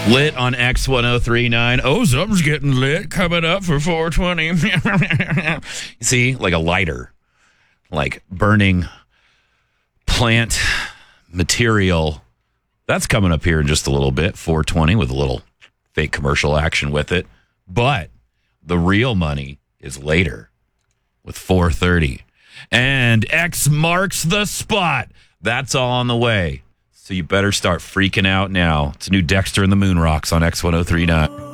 Lit on X1039. Oh, something's getting lit coming up for 420. See, like a lighter, like burning plant material. That's coming up here in just a little bit. 420 with a little fake commercial action with it. But the real money is later with 430. And X marks the spot. That's all on the way. So you better start freaking out now. It's a new Dexter and the Moon Rocks on X1039.